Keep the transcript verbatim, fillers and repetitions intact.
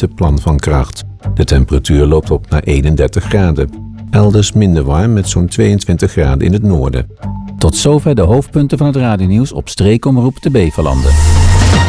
hitteplan van kracht. De temperatuur loopt op naar eenendertig graden. Elders minder warm met zo'n tweeëntwintig graden in het noorden. Tot zover de hoofdpunten van het radionieuws op streekomroep de Beverlanden.